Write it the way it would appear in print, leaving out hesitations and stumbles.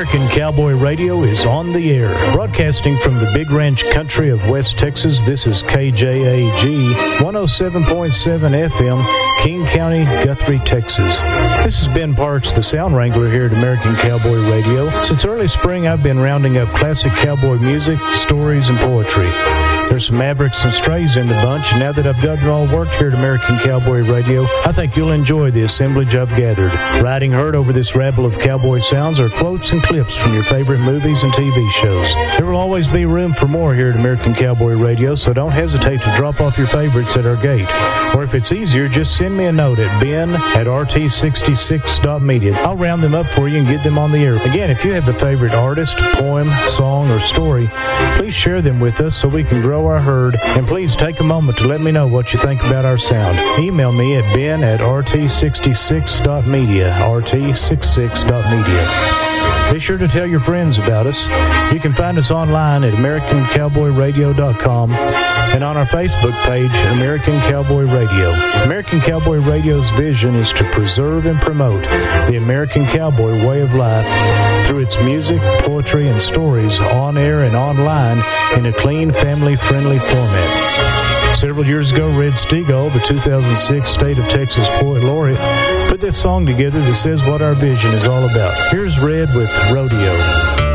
American Cowboy Radio is on the air. Broadcasting from the Big Ranch country of West Texas, this is KJAG 107.7 FM, King County, Guthrie, Texas. This is Ben Parks, the sound wrangler here at American Cowboy Radio. Since early spring, I've been rounding up classic cowboy music, stories, and poetry. There's some mavericks and strays in the bunch, and now that I've got them all worked here at American Cowboy Radio, I think you'll enjoy the assemblage I've gathered. Riding herd over this rabble of cowboy sounds are quotes and clips from your favorite movies and TV shows. There will always be room for more here at American Cowboy Radio, so don't hesitate to drop off your favorites at our gate. Or if it's easier, just send me a note at ben@rt66.media. I'll round them up for you and get them on the air. Again, if you have a favorite artist, poem, song, or story, please share them with us so we can grow our herd, and please take a moment to let me know what you think about our sound. Email me at ben@rt66.media, rt66.media. Be sure to tell your friends about us. You can find us online at AmericanCowboyRadio.com and on our Facebook page, American Cowboy Radio. American Cowboy Radio's vision is to preserve and promote the American cowboy way of life through its music, poetry, and stories on air and online in a clean, family-friendly format. Several years ago, Red Steagall, the 2006 State of Texas Poet Laureate, put this song together that says what our vision is all about. Here's Red with Rodeo.